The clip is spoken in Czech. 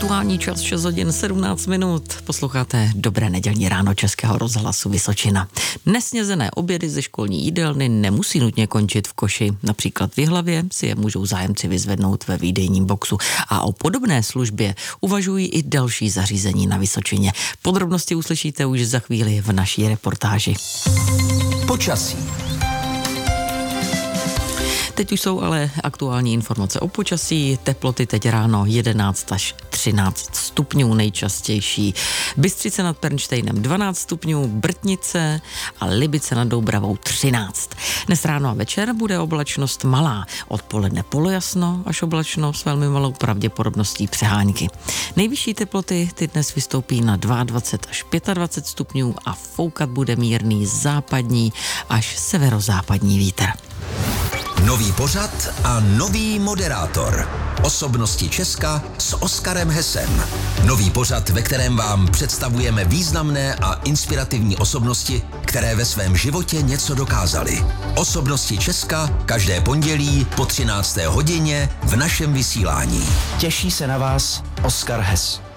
Aktuální čas 6 hodin 17 minut. Posloucháte Dobré nedělní ráno Českého rozhlasu Vysočina. Nesnězené obědy ze školní jídelny nemusí nutně končit v koši. Například v Jihlavě si je můžou zájemci vyzvednout ve výdejním boxu. A o podobné službě uvažují i další zařízení na Vysočině. Podrobnosti uslyšíte už za chvíli v naší reportáži. Počasí. Teď už jsou ale aktuální informace o počasí. Teploty teď ráno 11 až 13 stupňů nejčastější. Bystřice nad Pernštejnem 12 stupňů, Brtnice a Libice nad Doubravou 13. Dnes ráno a večer bude oblačnost malá. Odpoledne polojasno až oblačno s velmi malou pravděpodobností přehánky. Nejvyšší teploty ty dnes vystoupí na 22 až 25 stupňů a foukat bude mírný západní až severozápadní vítr. Nový pořad a nový moderátor. Osobnosti Česka s Oskarem Hesem. Nový pořad, ve kterém vám představujeme významné a inspirativní osobnosti, které ve svém životě něco dokázaly. Osobnosti Česka každé pondělí po 13. hodině v našem vysílání. Těší se na vás Oskar Hes.